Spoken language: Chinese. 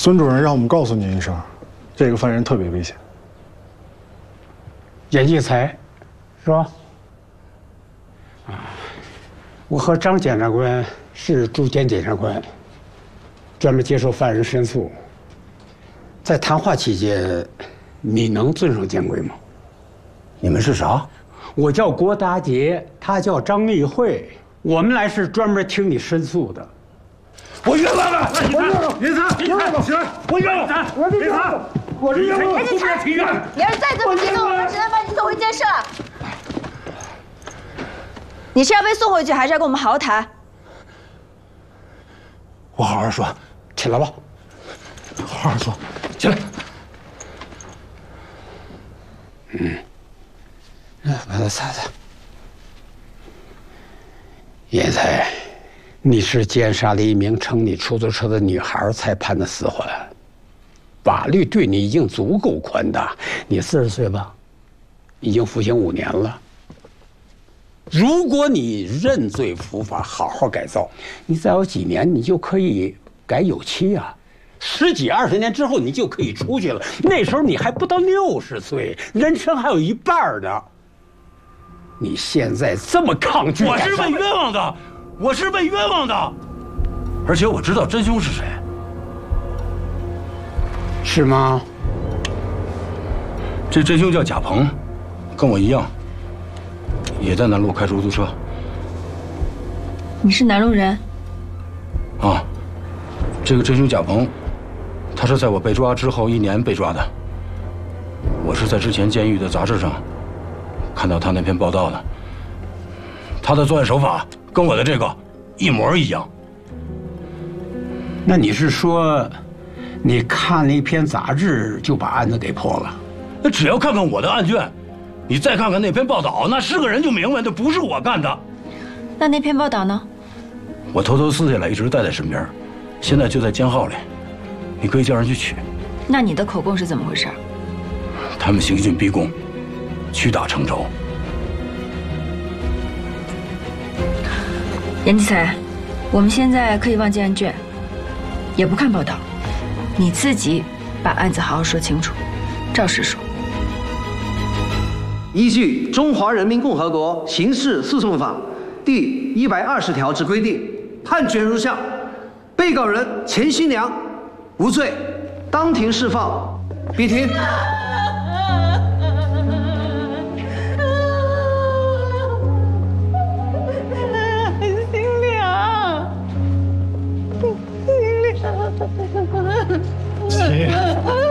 孙主任让我们告诉您一声，这个犯人特别危险。 严继才，是吧？我和张检察官是驻监检察官，专门接受犯人申诉。在谈话期间，你能遵守监规吗？ 你们是啥？ 我叫郭达杰，他叫张立慧，我们来是专门听你申诉的。 我冤枉了！ 我冤枉！别查！别查！行，我冤枉！别查！我是冤枉！ 严警察，你要是再这么激动，我只能把你送回监舍了。你是要被送回去，还是要跟我们好好谈？ 我好好说， 起来吧， 好好说，起来。 把它擦擦。严才，你是奸杀了一名乘你出租车的女孩才判的死缓，法律对你已经足够宽大。你40岁吧，已经服刑5年了。如果你认罪伏法，好好改造，你再有几年，你就可以改有期啊。10几20年之后，你就可以出去了。那时候你还不到60岁，人生还有一半呢。你现在这么抗拒， 我是被冤枉的，我是被冤枉的，而且我知道真凶是谁。 是吗？ 这真凶叫贾鹏，跟我一样，也在南路开出租车。 你是南路人？ 啊，这个真凶贾鹏，他是在我被抓之后1年被抓的。我是在之前监狱的杂志上看到他那篇报道的，他的作案手法跟我的这个一模一样。 那你是说，你看了一篇杂志就把案子给破了？ 那只要看看我的案卷，你再看看那篇报道，那是个人就明白，那不是我干的。 那篇报道呢？ 我偷偷撕下来，一直带在身边，现在就在监号里，你可以叫人去取。 那你的口供是怎么回事？ 他们刑讯逼供，屈打成招。 严继才，我们现在可以忘记案卷，也不看报道，你自己把案子好好说清楚，照实说。 依据《中华人民共和国刑事诉讼法》第120条之规定，判决如下：被告人钱新良无罪，当庭释放。闭庭。 新良。